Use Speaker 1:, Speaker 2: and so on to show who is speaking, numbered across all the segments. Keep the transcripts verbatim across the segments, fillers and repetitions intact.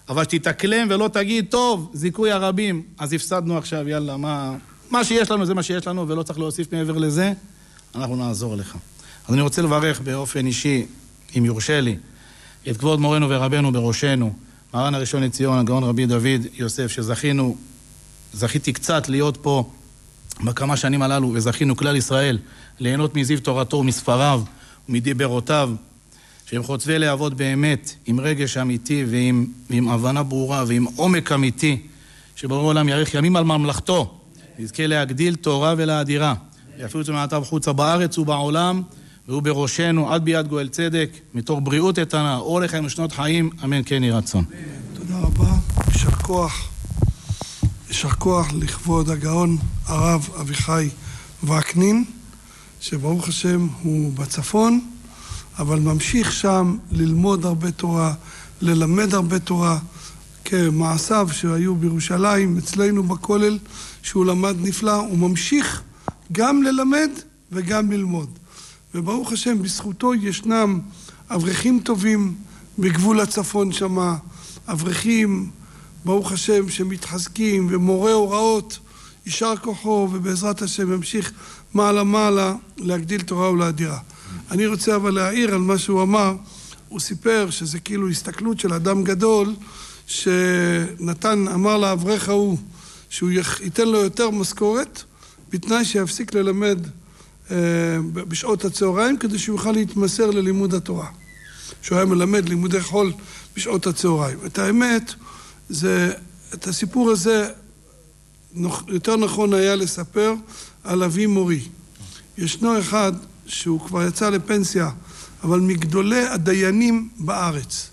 Speaker 1: אבל שתתקלם ולא תגיד, טוב, זיכוי הרבים, אז הפסדנו עכשיו, יאללה, מה, מה שיש לנו זה מה שיש לנו, ולא צריך להוסיף מעבר לזה, אנחנו נעזור לך. אז אני רוצה לברך באופן אישי, אם יורשה לי, את כבוד מורנו ורבנו בראשנו, מרן הראשון לציון, הגאון רבי דוד יוסף, שזכינו, זכיתי קצת להיות פה בכמה שנים הללו, וזכינו כלל ישראל ליהנות מזיו תורתו ומספריו ומדיברותיו, שהם חוצבי להבות באמת, עם רגש אמיתי ועם, ועם הבנה ברורה ועם עומק אמיתי, שבורא עולם יאריך ימים על ממלכתו, יזכה להגדיל תורה ולאדירה, יפעיל אותו מעתה וחוצה בארץ ובעולם, והוא בראשנו עד ביד גואל צדק, מתוך בריאות איתנה, אור לחיים ושנות חיים, אמן כן יהי רצון.
Speaker 2: תודה רבה, יישר כוח, יישר כוח לכבוד הגאון הרב אביחי וקנין, שברוך השם הוא בצפון, אבל ממשיך שם ללמוד הרבה תורה, ללמד הרבה תורה, כמעשיו שהיו בירושלים, אצלנו בכולל, שהוא למד נפלא, הוא ממשיך גם ללמד וגם ללמוד. וברוך השם, בזכותו ישנם אברכים טובים בגבול הצפון שמה, אברכים, ברוך השם, שמתחזקים ומורה הוראות, יישר כוחו, ובעזרת השם ימשיך מעלה מעלה להגדיל תורה ולאדירה. אני רוצה אבל להעיר על מה שהוא אמר, הוא סיפר שזה כאילו הסתכלות של אדם גדול, שנתן, אמר לאברך ההוא, שהוא ייתן לו יותר משכורת, בתנאי שיפסיק ללמד אה, בשעות הצהריים, כדי שהוא יוכל להתמסר ללימוד התורה. שהוא היה מלמד לימודי חול בשעות הצהריים. את האמת, זה, את הסיפור הזה, יותר נכון היה לספר על אבי מורי. ישנו אחד שהוא כבר יצא לפנסיה, אבל מגדולי הדיינים בארץ.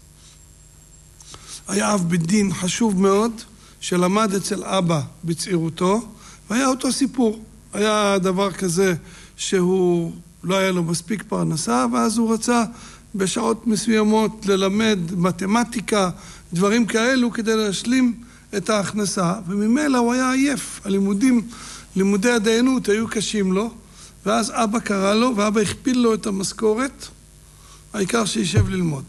Speaker 2: היה אב בית דין חשוב מאוד, שלמד אצל אבא בצעירותו, והיה אותו סיפור. היה דבר כזה שהוא לא היה לו מספיק פרנסה, ואז הוא רצה בשעות מסוימות ללמד מתמטיקה, דברים כאלו, כדי להשלים את ההכנסה, וממילא הוא היה עייף. הלימודים, לימודי הדיינות היו קשים לו, ואז אבא קרא לו, ואבא הכפיל לו את המשכורת, העיקר שישב ללמוד.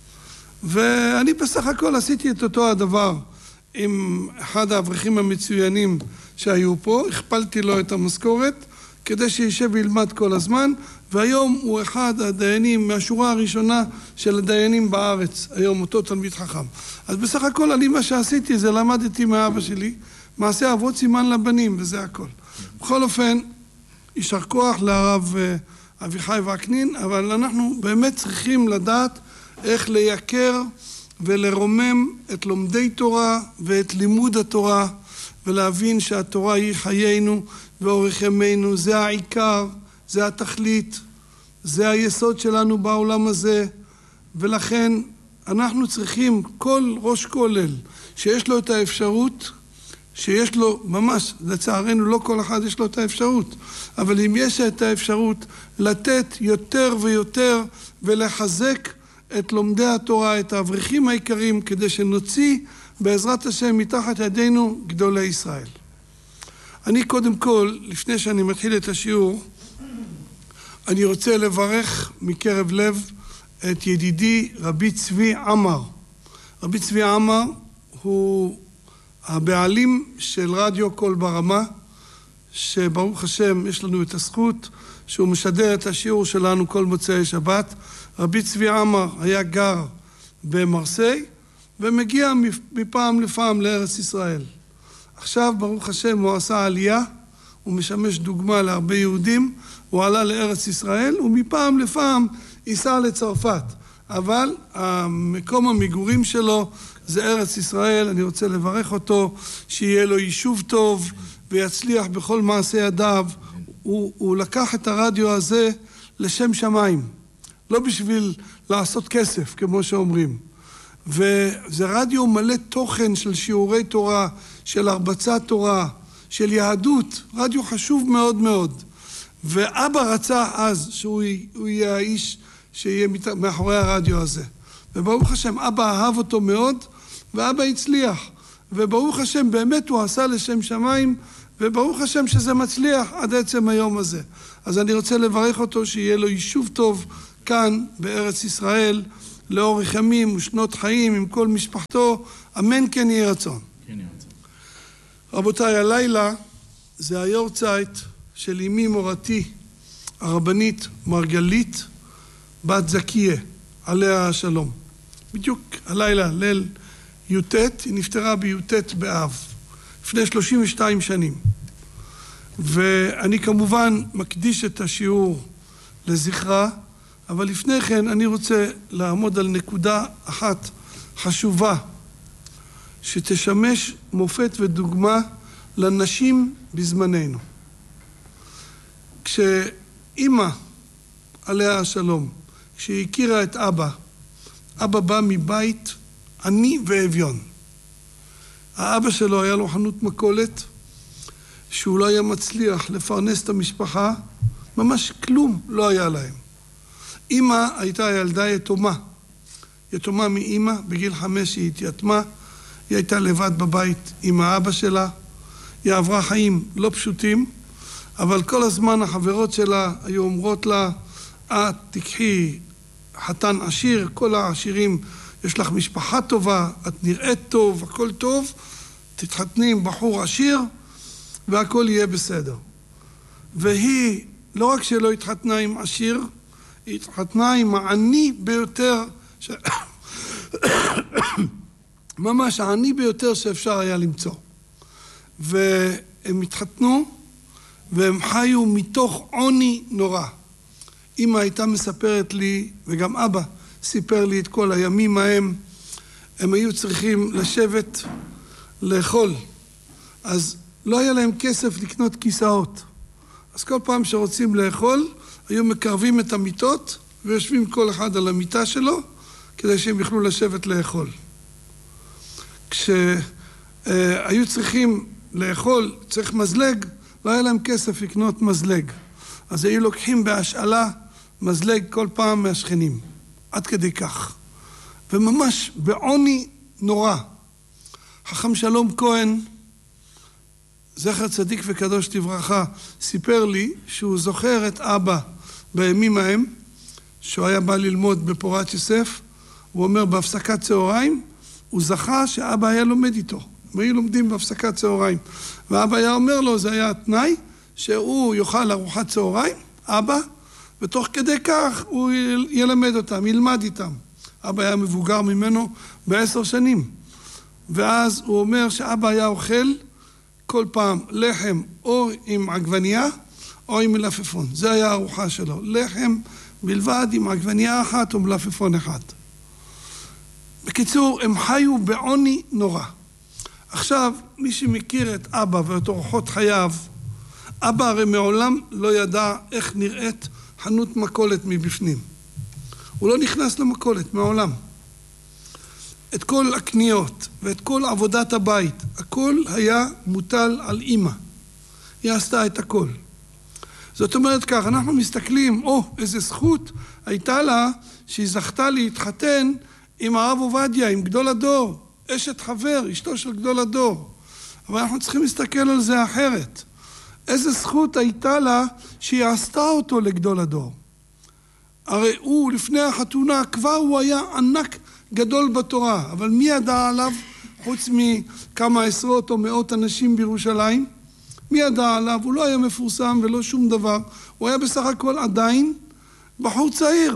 Speaker 2: ואני בסך הכל עשיתי את אותו הדבר עם אחד האברכים המצוינים שהיו פה, הכפלתי לו את המשכורת, כדי שישב וילמד כל הזמן, והיום הוא אחד הדיינים מהשורה הראשונה של הדיינים בארץ, היום אותו תלמיד חכם. אז בסך הכל אני מה שעשיתי זה למדתי מאבא שלי, מעשה אבות סימן לבנים, וזה הכל. בכל אופן, יישר כוח לרב אביחי וקנין, אבל אנחנו באמת צריכים לדעת איך לייקר ולרומם את לומדי תורה ואת לימוד התורה, ולהבין שהתורה היא חיינו ואורך ימינו, זה העיקר, זה התכלית, זה היסוד שלנו בעולם הזה, ולכן אנחנו צריכים כל ראש כולל שיש לו את האפשרות, שיש לו ממש, לצערנו לא כל אחד יש לו את האפשרות, אבל אם יש את האפשרות לתת יותר ויותר ולחזק את לומדי התורה, את האברכים העיקרים, כדי שנוציא בעזרת השם מתחת ידינו גדולי ישראל. אני קודם כל, לפני שאני מתחיל את השיעור, אני רוצה לברך מקרב לב את ידידי רבי צבי עמר. רבי צבי עמר הוא הבעלים של רדיו קול ברמה, שברוך השם יש לנו את הזכות שהוא משדר את השיעור שלנו כל מוצאי שבת. רבי צבי עמר היה גר במרסיי ומגיע מפעם לפעם לארץ ישראל. עכשיו ברוך השם הוא עשה עלייה, הוא משמש דוגמה להרבה יהודים, הוא עלה לארץ ישראל ומפעם לפעם ייסע לצרפת. אבל המקום המגורים שלו זה ארץ ישראל. אני רוצה לברך אותו שיהיה לו יישוב טוב ויצליח בכל מעשה ידיו. הוא, הוא לקח את הרדיו הזה לשם שמיים, לא בשביל לעשות כסף כמו שאומרים. וזה רדיו מלא תוכן של שיעורי תורה, של הרבצת תורה, של יהדות, רדיו חשוב מאוד מאוד. ואבא רצה אז שהוא יהיה האיש שיהיה מאחורי הרדיו הזה. וברוך השם, אבא אהב אותו מאוד, ואבא הצליח. וברוך השם, באמת הוא עשה לשם שמיים, וברוך השם שזה מצליח עד עצם היום הזה. אז אני רוצה לברך אותו שיהיה לו יישוב טוב כאן בארץ ישראל, לאורך ימים ושנות חיים עם כל משפחתו, אמן כן יהיה רצון.
Speaker 1: כן יהיה רצון.
Speaker 2: רבותיי, הלילה זה היורצייט של אמי מורתי, הרבנית מרגלית בת זכייה, עליה השלום. בדיוק הלילה, ליל י"ט, היא נפטרה בי"ט באב, לפני שלושים ושתיים שנים. ואני כמובן מקדיש את השיעור לזכרה, אבל לפני כן אני רוצה לעמוד על נקודה אחת חשובה, שתשמש מופת ודוגמה לנשים בזמננו. כשאימא, עליה השלום, כשהיא הכירה את אבא, אבא בא מבית עני ואביון. האבא שלו היה לו חנות מכולת, שהוא לא היה מצליח לפרנס את המשפחה, ממש כלום לא היה להם. אמא הייתה ילדה יתומה, יתומה מאמא, בגיל חמש היא התייתמה, היא הייתה לבד בבית עם האבא שלה, היא עברה חיים לא פשוטים, אבל כל הזמן החברות שלה היו אומרות לה, את תקחי חתן עשיר, כל העשירים, יש לך משפחה טובה, את נראית טוב, הכל טוב, תתחתני עם בחור עשיר והכל יהיה בסדר. והיא, לא רק שלא התחתנה עם עשיר, היא התחתנה עם העני ביותר, ש... ממש העני ביותר שאפשר היה למצוא. והם התחתנו והם חיו מתוך עוני נורא. אמא הייתה מספרת לי, וגם אבא סיפר לי את כל הימים ההם, הם היו צריכים לשבת לאכול. אז לא היה להם כסף לקנות כיסאות. אז כל פעם שרוצים לאכול, היו מקרבים את המיטות, ויושבים כל אחד על המיטה שלו, כדי שהם יוכלו לשבת לאכול. כשהיו צריכים לאכול, צריך מזלג, לא היה להם כסף לקנות מזלג. אז היו לוקחים בהשאלה מזלג כל פעם מהשכנים. עד כדי כך. וממש בעוני נורא. חכם שלום כהן, זכר צדיק וקדוש לברכה, סיפר לי שהוא זוכר את אבא בימים ההם, שהוא היה בא ללמוד בפורת יוסף, הוא אומר בהפסקת צהריים, הוא זכה שאבא היה לומד איתו. הם היו לומדים בהפסקת צהריים. ואבא היה אומר לו, זה היה התנאי, שהוא יאכל ארוחת צהריים, אבא, ותוך כדי כך הוא ילמד אותם, ילמד איתם. אבא היה מבוגר ממנו בעשר שנים. ואז הוא אומר שאבא היה אוכל כל פעם לחם או עם עגבנייה או עם מלפפון. זה היה הארוחה שלו. לחם בלבד עם עגבנייה אחת או מלפפון אחד. בקיצור, הם חיו בעוני נורא. עכשיו, מי שמכיר את אבא ואת אורחות חייו, אבא הרי מעולם לא ידע איך נראית חנות מכולת מבפנים. הוא לא נכנס למכולת מעולם. את כל הקניות ואת כל עבודת הבית, הכל היה מוטל על אמא. היא עשתה את הכל. זאת אומרת כך, אנחנו מסתכלים, או, איזה זכות הייתה לה שהיא זכתה להתחתן עם הרב עובדיה, עם גדול הדור, אשת חבר, אשתו של גדול הדור. אבל אנחנו צריכים להסתכל על זה אחרת. איזה זכות הייתה לה שהיא עשתה אותו לגדול הדור. הרי הוא לפני החתונה כבר הוא היה ענק גדול בתורה, אבל מי ידע עליו חוץ מכמה עשרות או מאות אנשים בירושלים? מי ידע עליו? הוא לא היה מפורסם ולא שום דבר, הוא היה בסך הכל עדיין בחור צעיר.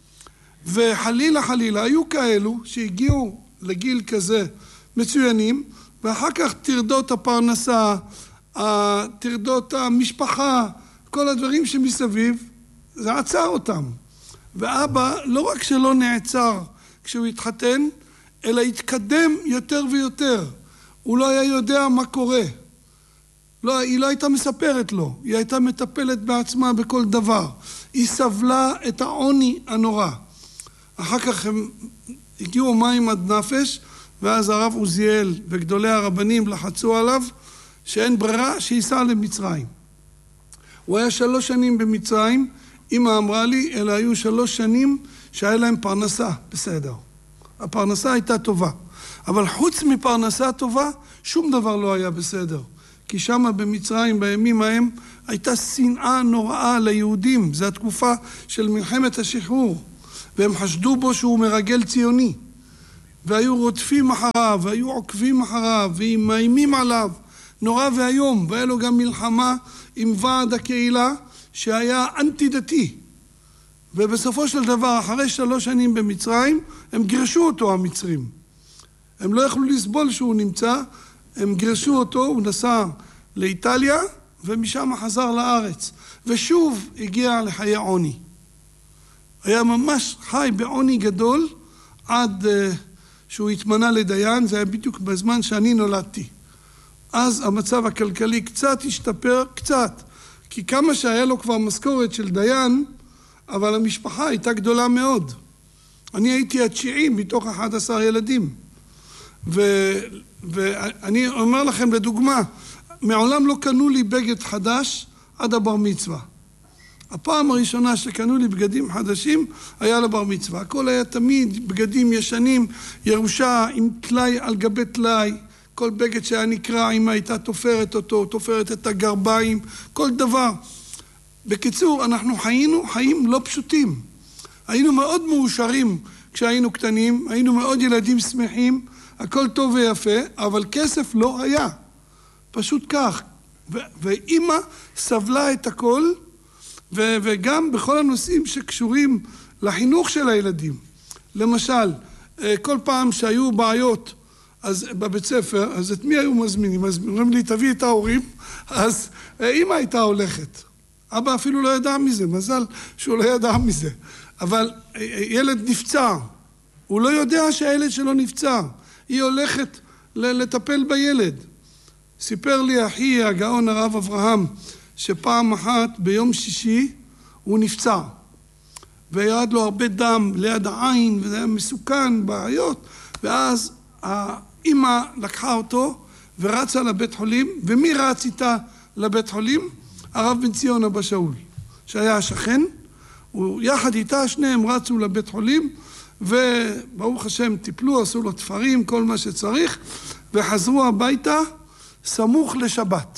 Speaker 2: וחלילה חלילה היו כאלו שהגיעו לגיל כזה מצוינים, ואחר כך תרדות הפרנסה, תרדות המשפחה, כל הדברים שמסביב, זה עצר אותם. ואבא לא רק שלא נעצר כשהוא התחתן, אלא התקדם יותר ויותר. הוא לא היה יודע מה קורה. לא, היא לא הייתה מספרת לו, היא הייתה מטפלת בעצמה בכל דבר. היא סבלה את העוני הנורא. אחר כך הם הגיעו מים עד נפש, ואז הרב עוזיאל וגדולי הרבנים לחצו עליו, שאין ברירה שייסע למצרים. הוא היה שלוש שנים במצרים, אמא אמרה לי, אלא היו שלוש שנים שהיה להם פרנסה, בסדר. הפרנסה הייתה טובה. אבל חוץ מפרנסה טובה, שום דבר לא היה בסדר. כי שם במצרים, בימים ההם, הייתה שנאה נוראה ליהודים. זו התקופה של מלחמת השחרור. והם חשדו בו שהוא מרגל ציוני, והיו רודפים אחריו, והיו עוקבים אחריו, ומאיימים עליו, נורא והיום, והיה לו גם מלחמה עם ועד הקהילה, שהיה אנטי דתי. ובסופו של דבר, אחרי שלוש שנים במצרים, הם גירשו אותו המצרים. הם לא יכלו לסבול שהוא נמצא, הם גירשו אותו, הוא נסע לאיטליה, ומשם חזר לארץ. ושוב הגיע לחיי עוני. היה ממש חי בעוני גדול, עד uh, שהוא התמנה לדיין, זה היה בדיוק בזמן שאני נולדתי. אז המצב הכלכלי קצת השתפר, קצת. כי כמה שהיה לו כבר משכורת של דיין, אבל המשפחה הייתה גדולה מאוד. אני הייתי התשיעי מתוך אחד עשר ילדים. ו, ואני אומר לכם לדוגמה, מעולם לא קנו לי בגד חדש עד הבר מצווה. הפעם הראשונה שקנו לי בגדים חדשים היה לבר מצווה. הכל היה תמיד בגדים ישנים, ירושה עם תלי על גבי תלי. כל בגד שהיה נקרא, אמא הייתה תופרת אותו, תופרת את הגרביים, כל דבר. בקיצור, אנחנו חיינו חיים לא פשוטים. היינו מאוד מאושרים כשהיינו קטנים, היינו מאוד ילדים שמחים, הכל טוב ויפה, אבל כסף לא היה. פשוט כך. ו- ואמא סבלה את הכל, ו- וגם בכל הנושאים שקשורים לחינוך של הילדים. למשל, כל פעם שהיו בעיות אז בבית ספר, אז את מי היו מזמינים? אז אומרים לי, תביא את ההורים, אז אמא הייתה הולכת. אבא אפילו לא ידע מזה, מזל שהוא לא ידע מזה. אבל ילד נפצע, הוא לא יודע שהילד שלו נפצע. היא הולכת לטפל בילד. סיפר לי אחי הגאון הרב אברהם, שפעם אחת ביום שישי הוא נפצע. וירד לו הרבה דם ליד העין, וזה היה מסוכן, בעיות. ואז האמא לקחה אותו ורצה לבית חולים. ומי רץ איתה לבית חולים? הרב בן ציון אבא שאול, שהיה השכן. יחד איתה שניהם רצו לבית חולים, וברוך השם טיפלו, עשו לו תפרים, כל מה שצריך, וחזרו הביתה סמוך לשבת.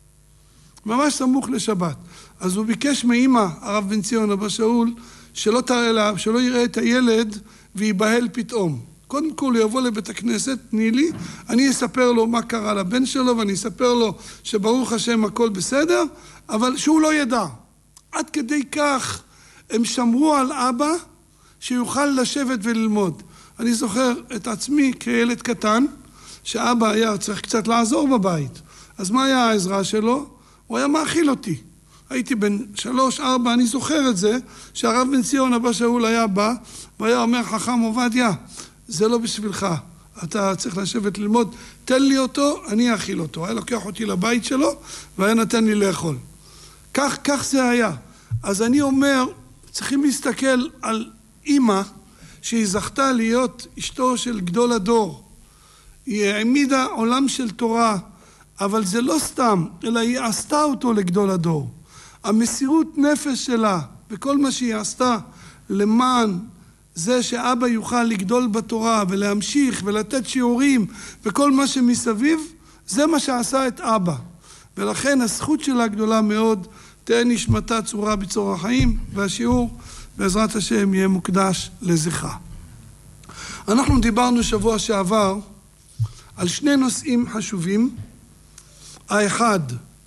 Speaker 2: ממש סמוך לשבת. אז הוא ביקש מאמא, הרב בן ציון אבא שאול, שלא תראה לה, שלא יראה את הילד ויבהל פתאום. קודם כל הוא יבוא לבית הכנסת, תני לי, אני אספר לו מה קרה לבן שלו, ואני אספר לו שברוך השם הכל בסדר, אבל שהוא לא ידע. עד כדי כך הם שמרו על אבא שיוכל לשבת וללמוד. אני זוכר את עצמי כילד קטן, שאבא היה צריך קצת לעזור בבית. אז מה היה העזרה שלו? הוא היה מאכיל אותי. הייתי בן שלוש, ארבע, אני זוכר את זה, שהרב בן ציון אבא שאול היה בא, והיה אומר, חכם עובדיה, זה לא בשבילך, אתה צריך לשבת ללמוד, תן לי אותו, אני אאכיל אותו. היה לוקח אותי לבית שלו, והיה נתן לי לאכול. כך, כך זה היה. אז אני אומר, צריכים להסתכל על אמא, שהיא זכתה להיות אשתו של גדול הדור. היא העמידה עולם של תורה, אבל זה לא סתם, אלא היא עשתה אותו לגדול הדור. המסירות נפש שלה, וכל מה שהיא עשתה, למען זה שאבא יוכל לגדול בתורה, ולהמשיך, ולתת שיעורים, וכל מה שמסביב, זה מה שעשה את אבא. ולכן הזכות שלה גדולה מאוד, תהיה נשמתה צורה בצור החיים, והשיעור בעזרת השם יהיה מוקדש לזכרה. אנחנו דיברנו שבוע שעבר על שני נושאים חשובים. האחד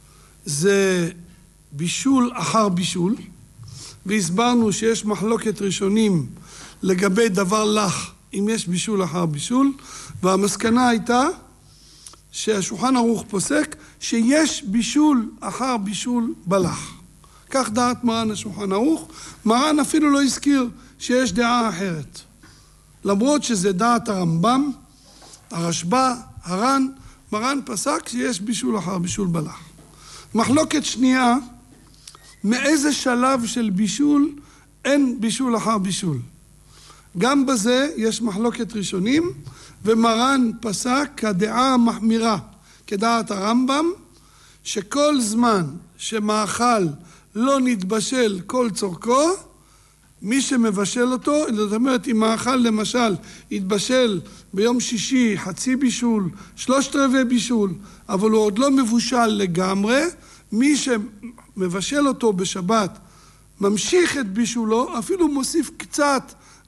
Speaker 2: זה בישול אחר בישול, והסברנו שיש מחלוקת ראשונים לגבי דבר לך, אם יש בישול אחר בישול, והמסקנה הייתה שהשולחן ערוך פוסק שיש בישול אחר בישול בלח. כך דעת מרן השולחן ערוך. מרן אפילו לא הזכיר שיש דעה אחרת. למרות שזה דעת הרמב"ם, הרשב"א, הר"ן, מרן פסק שיש בישול אחר בישול בלח. מחלוקת שנייה, מאיזה שלב של בישול אין בישול אחר בישול. גם בזה יש מחלוקת ראשונים, ומרן פסק כדעה המחמירה, כדעת הרמב"ם, שכל זמן שמאכל לא נתבשל כל צורכו, מי שמבשל אותו, זאת אומרת, אם מאכל למשל יתבשל ביום שישי חצי בישול, שלושת רבעי בישול, אבל הוא עוד לא מבושל לגמרי, מי שמבשל אותו בשבת ממשיך את בישולו, אפילו מוסיף קצת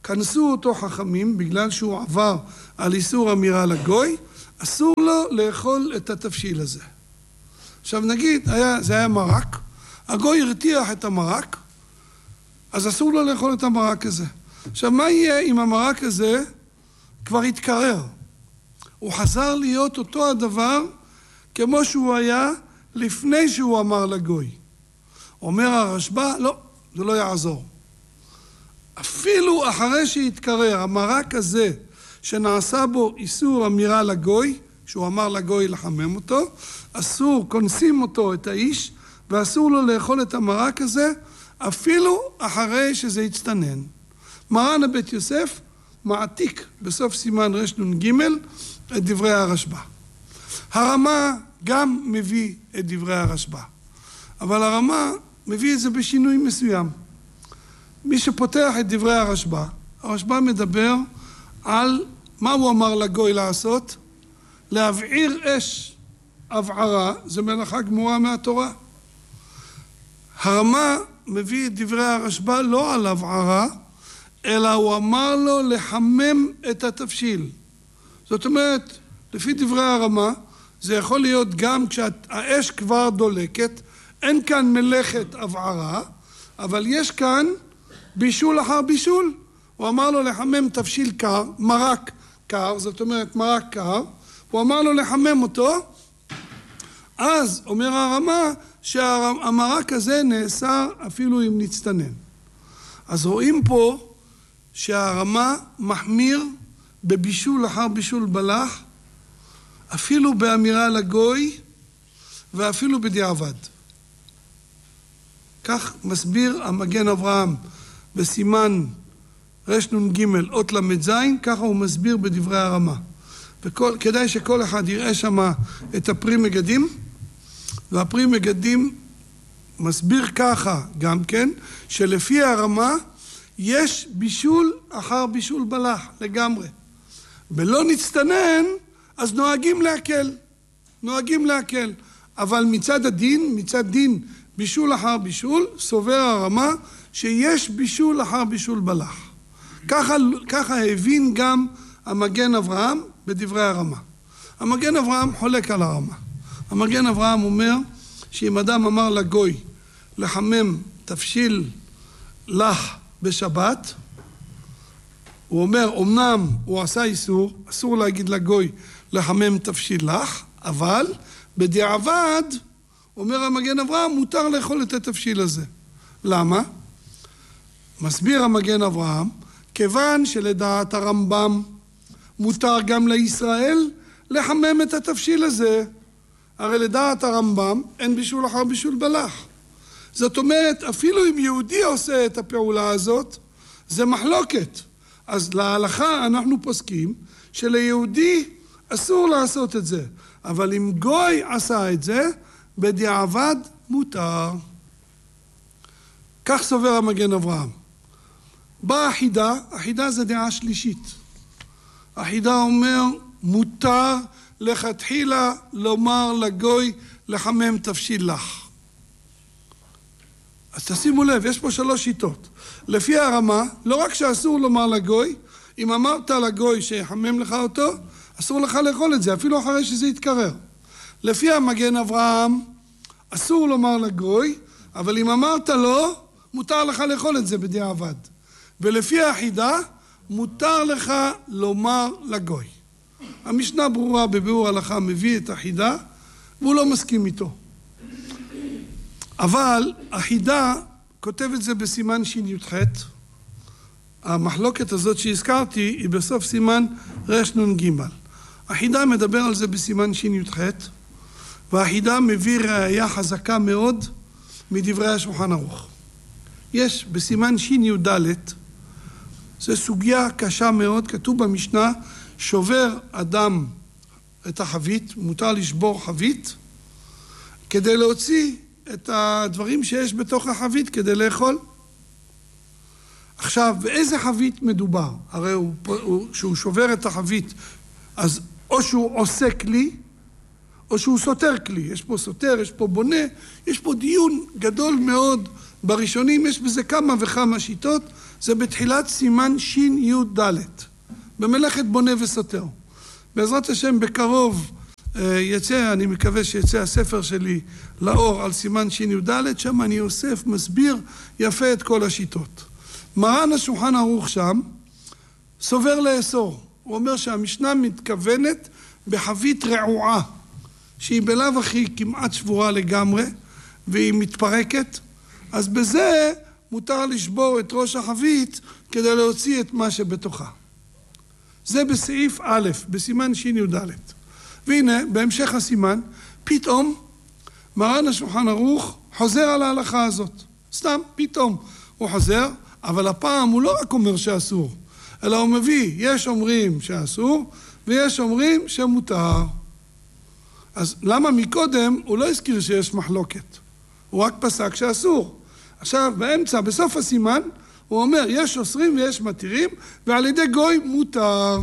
Speaker 2: כנסו אותו חכמים, בגלל שהוא עבר על איסור אמירה לגוי, אסור לו לאכול את התבשיל הזה. עכשיו נגיד, היה, זה היה מרק, הגוי הרתיח את המרק, אז אסור לו לאכול את המרק הזה. עכשיו, מה יהיה אם המרק הזה כבר התקרר? הוא חזר להיות אותו הדבר כמו שהוא היה לפני שהוא אמר לגוי. אומר הרשב"א, לא, זה לא יעזור. אפילו אחרי שהתקרר, המרק הזה שנעשה בו איסור אמירה לגוי, שהוא אמר לגוי לחמם אותו, אסור, כונסים אותו, את האיש, ואסור לו לאכול את המרק הזה, אפילו אחרי שזה יצטנן. מרן הבית יוסף מעתיק בסוף סימן רנ"ג את דברי הרשב"א. הרמה גם מביא את דברי הרשב"א, אבל הרמה מביא את זה בשינוי מסוים. מי שפותח את דברי הרשב"א, הרשב"א מדבר על מה הוא אמר לגוי לעשות, להבעיר אש הבערה, זה מלאכה גמורה מהתורה. הרמה מביא את דברי הרשב"א לא על הבערה, אלא הוא אמר לו לחמם את התבשיל. זאת אומרת, לפי דברי הרמה, זה יכול להיות גם כשהאש כבר דולקת, אין כאן מלאכת הבערה, אבל יש כאן בישול אחר בישול. הוא אמר לו לחמם תבשיל קר, מרק קר, זאת אומרת מרק קר, הוא אמר לו לחמם אותו, אז אומר הרמה שהמרק הזה נאסר אפילו אם נצטנן. אז רואים פה שהרמה מחמיר בבישול אחר בישול בלח, אפילו באמירה לגוי ואפילו בדיעבד. כך מסביר המגן אברהם בסימן רנ"ג אות למ"ז, ככה הוא מסביר בדברי הרמה. וכדאי שכל אחד יראה שם את הפרי מגדים, והפרי מגדים מסביר ככה גם כן, שלפי הרמה יש בישול אחר בישול בלח לגמרי. ולא נצטנן, אז נוהגים להקל, נוהגים להקל. אבל מצד הדין, מצד דין בישול אחר בישול, סובר הרמה שיש בישול אחר בישול בלח. ככה, ככה הבין גם המגן אברהם בדברי הרמה. המגן אברהם חולק על הרמה. המגן אברהם אומר שאם אדם אמר לגוי לחמם תבשיל לח בשבת, הוא אומר, אמנם הוא עשה איסור, אסור להגיד לגוי לחמם תבשיל לח, אבל בדיעבד, אומר המגן אברהם, מותר לאכול את התבשיל הזה. למה? מסביר המגן אברהם, כיוון שלדעת הרמב"ם מותר גם לישראל לחמם את התבשיל הזה. הרי לדעת הרמב"ם אין בישול אחר בישול בלח. זאת אומרת, אפילו אם יהודי עושה את הפעולה הזאת, זה מחלוקת. אז להלכה אנחנו פוסקים שליהודי אסור לעשות את זה. אבל אם גוי עשה את זה, בדיעבד מותר. כך סובר המגן אברהם. באה החידה, החידה זה דעה שלישית. החידה אומר, מותר לכתחילה לומר לגוי לחמם תבשיל לח. אז תשימו לב, יש פה שלוש שיטות. לפי הרמה, לא רק שאסור לומר לגוי, אם אמרת לגוי שיחמם לך אותו, אסור לך לאכול את זה, אפילו אחרי שזה יתקרר. לפי המגן אברהם, אסור לומר לגוי, אבל אם אמרת לו, מותר לך לאכול את זה בדיעבד. ולפי החידה, מותר לך לומר לגוי. המשנה ברורה בביאור הלכה מביא את החידה, והוא לא מסכים איתו. אבל החידה כותב את זה בסימן שי"ח. המחלוקת הזאת שהזכרתי היא בסוף סימן רנ"ג. החידה מדבר על זה בסימן שי"ח, והחידה מביא ראיה חזקה מאוד מדברי השולחן ערוך. יש בסימן שי"ד, זו סוגיה קשה מאוד, כתוב במשנה, שובר אדם את החבית, מותר לשבור חבית, כדי להוציא את הדברים שיש בתוך החבית כדי לאכול. עכשיו, באיזה חבית מדובר? הרי הוא, הוא, שהוא שובר את החבית, אז או שהוא עושה כלי, או שהוא סותר כלי. יש פה סותר, יש פה בונה, יש פה דיון גדול מאוד בראשונים, יש בזה כמה וכמה שיטות, זה בתחילת סימן שין י' ד' במלאכת בונה וסותר. בעזרת השם בקרוב יצא, אני מקווה שיצא הספר שלי לאור על סימן שין י' ד', שם אני אוסף, מסביר יפה את כל השיטות. מרן השולחן ערוך שם סובר לאסור. הוא אומר שהמשנה מתכוונת בחבית רעועה, שהיא בלאו הכי כמעט שבורה לגמרי, והיא מתפרקת, אז בזה מותר לשבור את ראש החבית כדי להוציא את מה שבתוכה. זה בסעיף א', בסימן שין י' ד'. והנה, בהמשך הסימן, פתאום מרן השולחן ערוך חוזר על ההלכה הזאת. סתם, פתאום הוא חוזר, אבל הפעם הוא לא רק אומר שאסור, אלא הוא מביא, יש אומרים שאסור, ויש אומרים שמותר. אז למה מקודם הוא לא הזכיר שיש מחלוקת? הוא רק פסק שאסור. עכשיו, באמצע, בסוף הסימן, הוא אומר, יש אוסרים ויש מתירים, ועל ידי גוי מותר.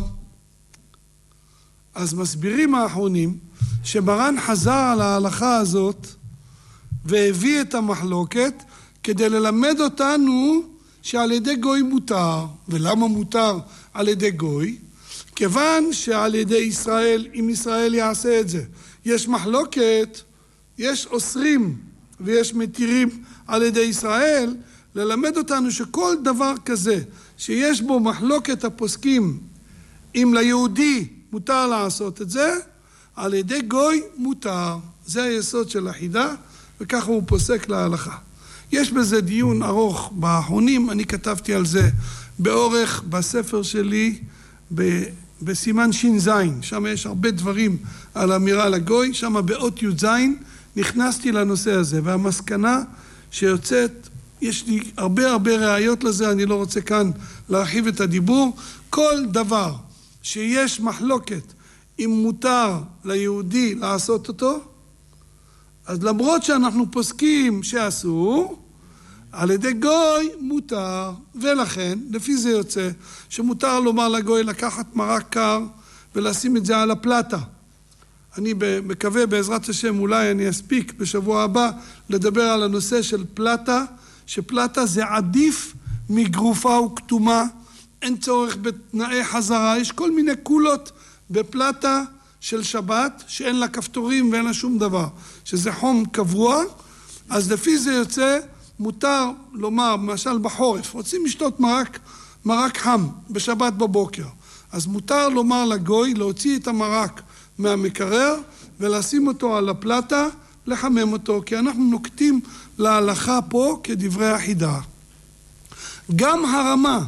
Speaker 2: אז מסבירים האחרונים, שמרן חזר על ההלכה הזאת, והביא את המחלוקת, כדי ללמד אותנו שעל ידי גוי מותר. ולמה מותר על ידי גוי? כיוון שעל ידי ישראל, אם ישראל יעשה את זה, יש מחלוקת, יש אוסרים ויש מתירים על ידי ישראל, ללמד אותנו שכל דבר כזה שיש בו מחלוקת הפוסקים, אם ליהודי מותר לעשות את זה, על ידי גוי מותר. זה היסוד של החידה, וככה הוא פוסק להלכה. יש בזה דיון ארוך באחרונים, אני כתבתי על זה באורך בספר שלי בסימן שין זין, שם יש הרבה דברים על אמירה לגוי, שם באות י' זין נכנסתי לנושא הזה, והמסקנה שיוצאת, יש לי הרבה הרבה ראיות לזה, אני לא רוצה כאן להרחיב את הדיבור, כל דבר שיש מחלוקת אם מותר ליהודי לעשות אותו, אז למרות שאנחנו פוסקים שאסור, על ידי גוי מותר, ולכן לפי זה יוצא שמותר לומר לגוי לקחת מרק קר ולשים את זה על הפלטה. אני מקווה בעזרת השם אולי אני אספיק בשבוע הבא לדבר על הנושא של פלטה, שפלטה זה עדיף מגרופה וכתומה, אין צורך בתנאי חזרה, יש כל מיני קולות בפלטה של שבת שאין לה כפתורים ואין לה שום דבר, שזה חום קבוע, אז לפי זה יוצא מותר לומר, למשל בחורף, רוצים לשתות מרק, מרק חם בשבת בבוקר, אז מותר לומר לגוי להוציא את המרק מהמקרר ולשים אותו על הפלטה, לחמם אותו, כי אנחנו נוקטים להלכה פה כדברי החידה. גם הרמה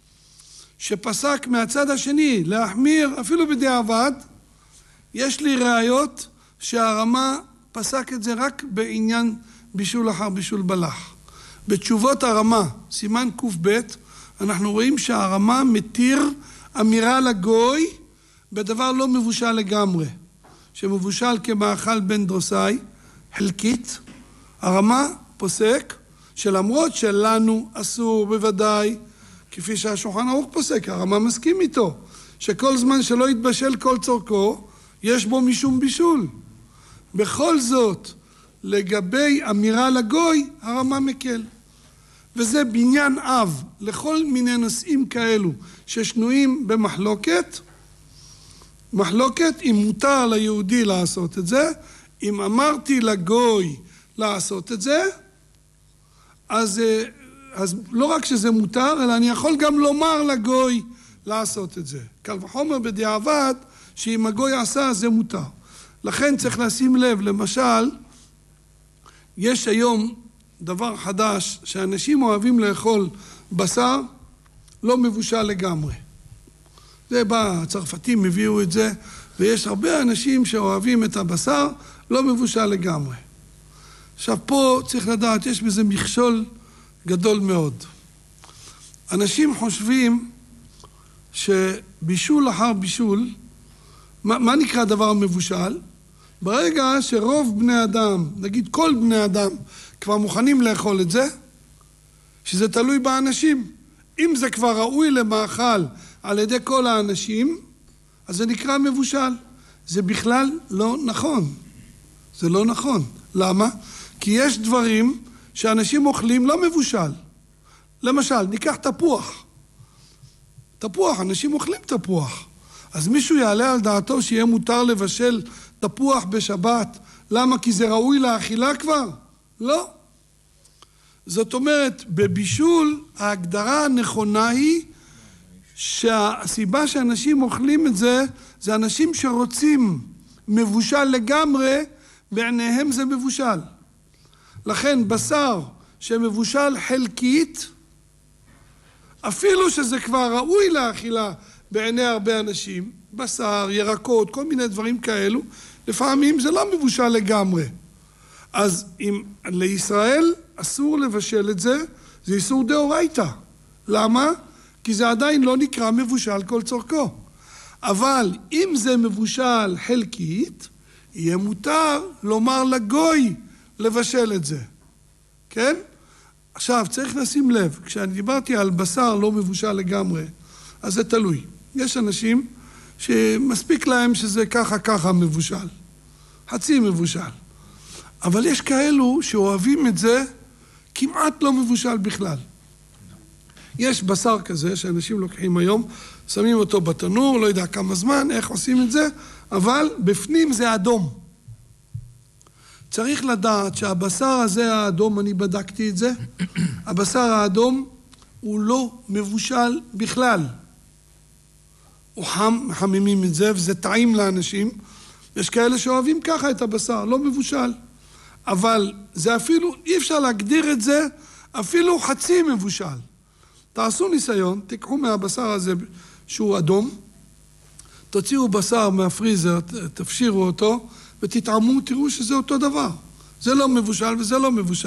Speaker 2: שפסק מהצד השני להחמיר אפילו בדיעבד, יש לי ראיות שהרמה פסק את זה רק בעניין בישול אחר בישול בלח. בתשובות הרמה, סימן ק"ב, אנחנו רואים שהרמה מתיר אמירה לגוי בדבר לא מבושל לגמרי, שמבושל כמאכל בן דרוסאי, חלקית. הרמה פוסק שלמרות שלנו אסור בוודאי, כפי שהשולחן ערוך פוסק, הרמה מסכים איתו, שכל זמן שלא יתבשל כל צורכו, יש בו משום בישול. בכל זאת, לגבי אמירה לגוי, הרמה מקל. וזה בניין אב לכל מיני נושאים כאלו ששנויים במחלוקת. מחלוקת אם מותר ליהודי לעשות את זה, אם אמרתי לגוי לעשות את זה, אז, אז לא רק שזה מותר, אלא אני יכול גם לומר לגוי לעשות את זה. קל וחומר בדיעבד, שאם הגוי עשה זה מותר. לכן צריך לשים לב, למשל, יש היום דבר חדש, שאנשים אוהבים לאכול בשר לא מבושל לגמרי. זה בא, הצרפתים הביאו את זה, ויש הרבה אנשים שאוהבים את הבשר לא מבושל לגמרי. עכשיו פה צריך לדעת, יש בזה מכשול גדול מאוד. אנשים חושבים שבישול אחר בישול, מה, מה נקרא דבר מבושל? ברגע שרוב בני אדם, נגיד כל בני אדם, כבר מוכנים לאכול את זה, שזה תלוי באנשים. אם זה כבר ראוי למאכל על ידי כל האנשים, אז זה נקרא מבושל. זה בכלל לא נכון. זה לא נכון. למה? כי יש דברים שאנשים אוכלים לא מבושל. למשל, ניקח תפוח. תפוח, אנשים אוכלים תפוח. אז מישהו יעלה על דעתו שיהיה מותר לבשל תפוח בשבת. למה? כי זה ראוי לאכילה כבר? לא. זאת אומרת, בבישול ההגדרה הנכונה היא שהסיבה שאנשים אוכלים את זה, זה אנשים שרוצים מבושל לגמרי, בעיניהם זה מבושל. לכן בשר שמבושל חלקית, אפילו שזה כבר ראוי לאכילה בעיני הרבה אנשים, בשר, ירקות, כל מיני דברים כאלו, לפעמים זה לא מבושל לגמרי. אז אם לישראל אסור לבשל את זה, זה איסור דאורייתא. למה? כי זה עדיין לא נקרא מבושל כל צורכו. אבל אם זה מבושל חלקית, יהיה מותר לומר לגוי לבשל את זה. כן? עכשיו, צריך לשים לב, כשאני דיברתי על בשר לא מבושל לגמרי, אז זה תלוי. יש אנשים שמספיק להם שזה ככה ככה מבושל. חצי מבושל. אבל יש כאלו שאוהבים את זה כמעט לא מבושל בכלל. יש בשר כזה שאנשים לוקחים היום, שמים אותו בתנור, לא יודע כמה זמן, איך עושים את זה, אבל בפנים זה אדום. צריך לדעת שהבשר הזה האדום, אני בדקתי את זה, הבשר האדום הוא לא מבושל בכלל. הוא חם, מחממים את זה, וזה טעים לאנשים. יש כאלה שאוהבים ככה את הבשר, לא מבושל. אבל זה אפילו, אי אפשר להגדיר את זה, אפילו חצי מבושל. תעשו ניסיון, תיקחו מהבשר הזה שהוא אדום, תוציאו בשר מהפריזר, תפשירו אותו, ותתעמו, תראו שזה אותו דבר. זה לא מבושל וזה לא מבושל.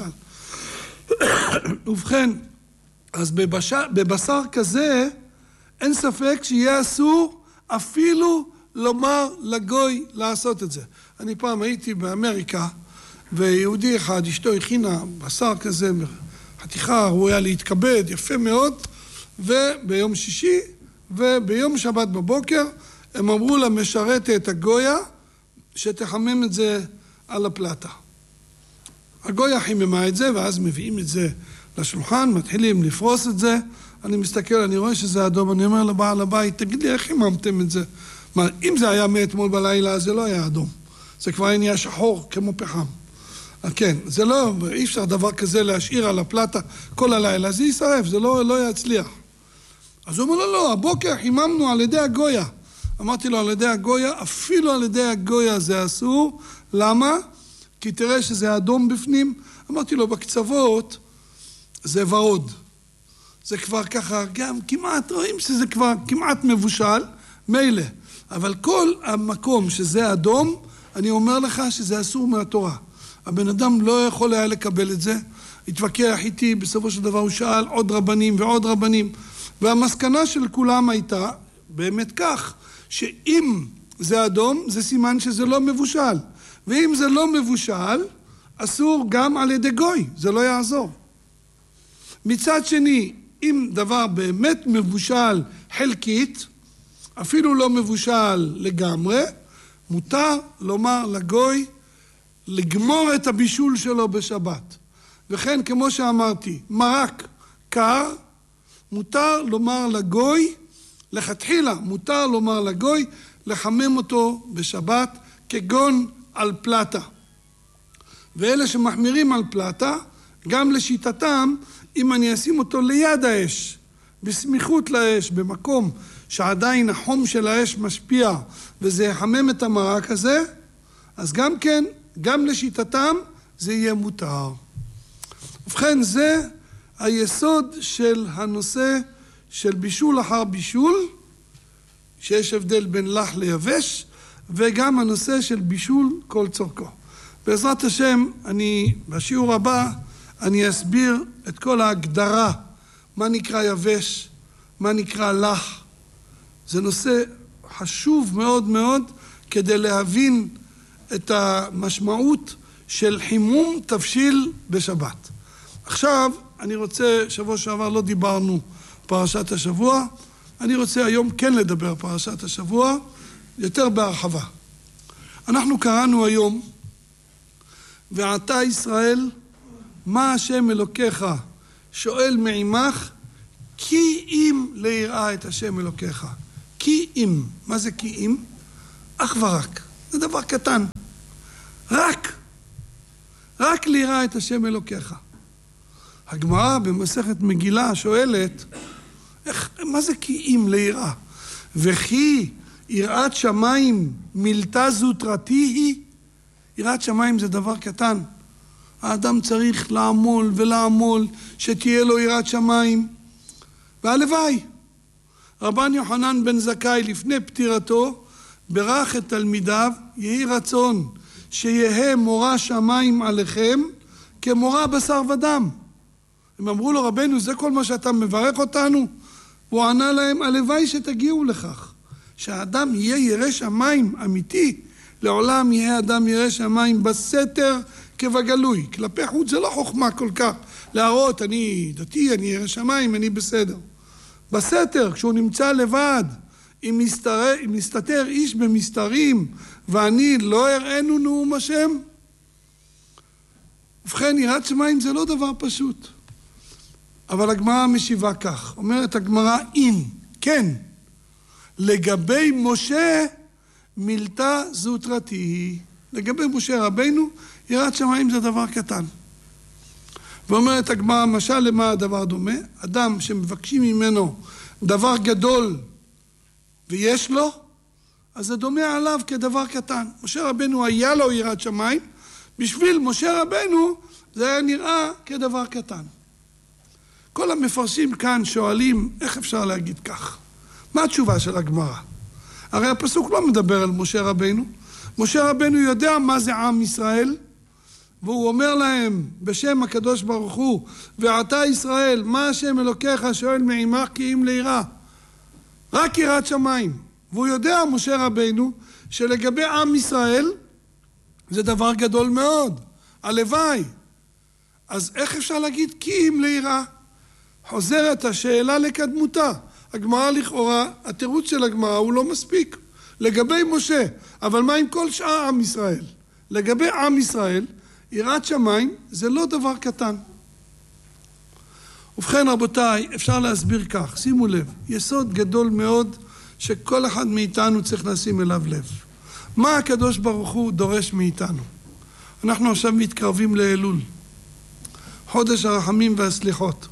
Speaker 2: ובכן, אז בבשר, בבשר כזה, אין ספק שיהיה אסור אפילו לומר לגוי לעשות את זה. אני פעם הייתי באמריקה, ויהודי אחד, אשתו הכינה בשר כזה, חתיכה, הוא היה להתכבד, יפה מאוד, וביום שישי, וביום שבת בבוקר, הם אמרו לה משרתת הגויה, שתחמם את זה על הפלטה. הגויה חיממה את זה, ואז מביאים את זה לשולחן, מתחילים לפרוס את זה, אני מסתכל, אני רואה שזה אדום, אני אומר לבעל הבית, תגיד לי, איך חיממתם את זה? מה, אם זה היה מאתמול בלילה, זה לא היה אדום. זה כבר נהיה שחור, כמו פחם. כן, זה לא, אי אפשר דבר כזה להשאיר על הפלטה כל הלילה, זה יישרף, זה לא, לא יצליח. אז הוא אומר לו, לא, הבוקר חיממנו על ידי הגויה. אמרתי לו, על ידי הגויה, אפילו על ידי הגויה זה אסור. למה? כי תראה שזה אדום בפנים. אמרתי לו, בקצוות זה ורוד. זה כבר ככה, גם כמעט, רואים שזה כבר כמעט מבושל, מילא. אבל כל המקום שזה אדום, אני אומר לך שזה אסור מהתורה. הבן אדם לא יכול היה לקבל את זה, התווכח איתי, בסופו של דבר הוא שאל עוד רבנים ועוד רבנים, והמסקנה של כולם הייתה, באמת כך, שאם זה אדום, זה סימן שזה לא מבושל, ואם זה לא מבושל, אסור גם על ידי גוי, זה לא יעזור. מצד שני, אם דבר באמת מבושל חלקית, אפילו לא מבושל לגמרי, מותר לומר לגוי, לגמור את הבישול שלו בשבת. וכן, כמו שאמרתי, מרק קר, מותר לומר לגוי, לכתחילה, מותר לומר לגוי, לחמם אותו בשבת, כגון על פלטה. ואלה שמחמירים על פלטה, גם לשיטתם, אם אני אשים אותו ליד האש, בסמיכות לאש, במקום שעדיין החום של האש משפיע, וזה יחמם את המרק הזה, אז גם כן, גם לשיטתם זה יהיה מותר. ובכן, זה היסוד של הנושא של בישול אחר בישול, שיש הבדל בין לח ליבש, וגם הנושא של בישול כל צורכו. בעזרת השם, אני, בשיעור הבא, אני אסביר את כל ההגדרה, מה נקרא יבש, מה נקרא לח. זה נושא חשוב מאוד מאוד, כדי להבין את המשמעות של חימום תבשיל בשבת. עכשיו, אני רוצה, שבוע שעבר לא דיברנו פרשת השבוע, אני רוצה היום כן לדבר פרשת השבוע, יותר בהרחבה. אנחנו קראנו היום, ועתה ישראל, מה השם אלוקיך שואל מעמך, כי אם ליראה את השם אלוקיך. כי אם. מה זה כי אם? אך ורק. זה דבר קטן. רק. רק ליראה את השם אלוקיך. הגמרא במסכת מגילה שואלת, איך, מה זה כי אם ליראה? וכי יראת שמיים מילתה זוטרתי היא? יראת שמיים זה דבר קטן. האדם צריך לעמול ולעמול שתהיה לו יראת שמיים. והלוואי. רבן יוחנן בן זכאי לפני פטירתו ברך את תלמידיו, יהי רצון שיהא מורא שמיים עליכם כמורא בשר ודם. הם אמרו לו, רבנו, זה כל מה שאתה מברך אותנו? הוא ענה להם, הלוואי שתגיעו לכך, שהאדם יהיה ירא שמיים אמיתי, לעולם יהיה אדם ירא שמיים בסתר כבגלוי. כלפי חוץ זה לא חוכמה כל כך להראות, אני דתי, אני ירא שמיים, אני בסדר. בסתר, כשהוא נמצא לבד, אם מסתר, אם מסתתר איש במסתרים, ואני לא אראנו נאום השם. ובכן, יראת שמיים זה לא דבר פשוט. אבל הגמרא משיבה כך, אומרת הגמרא, אין, כן, לגבי משה מילתה זוטרתי. לגבי משה רבינו, יראת שמיים זה דבר קטן. ואומרת הגמרא, משל למה הדבר דומה? אדם שמבקשים ממנו דבר גדול ויש לו, אז זה דומה עליו כדבר קטן. משה רבינו היה לו יראת שמיים, בשביל משה רבינו זה היה נראה כדבר קטן. כל המפרשים כאן שואלים, איך אפשר להגיד כך? מה התשובה של הגמרא? הרי הפסוק לא מדבר על משה רבינו. משה רבינו יודע מה זה עם ישראל, והוא אומר להם בשם הקדוש ברוך הוא, ועתה ישראל, מה השם אלוקיך שואל מעמך כי אם ליראה? רק יראת שמיים. והוא יודע, משה רבינו, שלגבי עם ישראל, זה דבר גדול מאוד. הלוואי. אז איך אפשר להגיד כי אם ליראה? חוזרת השאלה לקדמותה. הגמרא לכאורה, התירוץ של הגמרא הוא לא מספיק. לגבי משה, אבל מה עם כל שאר עם ישראל? לגבי עם ישראל, יראת שמיים זה לא דבר קטן. ובכן רבותיי, אפשר להסביר כך, שימו לב, יסוד גדול מאוד שכל אחד מאיתנו צריך לשים אליו לב. מה הקדוש ברוך הוא דורש מאיתנו? אנחנו עכשיו מתקרבים לאלול, חודש הרחמים והסליחות.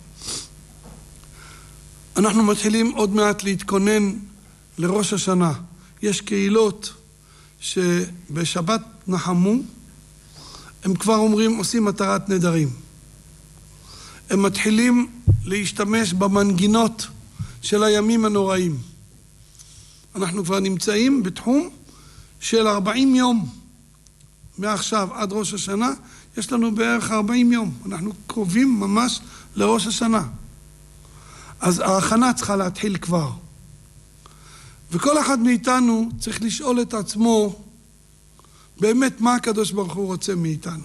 Speaker 2: אנחנו מתחילים עוד מעט להתכונן לראש השנה. יש קהילות שבשבת נחמו, הם כבר אומרים, עושים מטרת נדרים. הם מתחילים להשתמש במנגינות של הימים הנוראים. אנחנו כבר נמצאים בתחום של ארבעים יום. מעכשיו עד ראש השנה, יש לנו בערך ארבעים יום. אנחנו קרובים ממש לראש השנה. אז ההכנה צריכה להתחיל כבר. וכל אחד מאיתנו צריך לשאול את עצמו, באמת מה הקדוש ברוך הוא רוצה מאיתנו?